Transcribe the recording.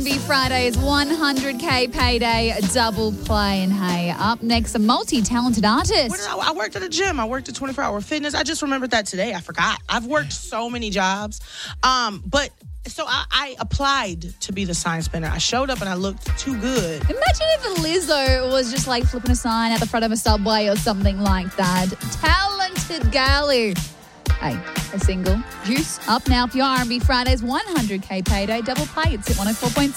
R&B Fridays 100K payday double play. And hey, up next, a multi-talented artist. I worked at a gym. I worked at 24 Hour Fitness. I just remembered that today. I forgot. I've worked so many jobs. So I applied to be the sign spinner. I showed up and I looked too good. Imagine if Lizzo was just like flipping a sign at the front of a subway or something like that. Talented galley. Hey, a single. Juice up now for your R&B Fridays 100K payday double play. It's at 104.6.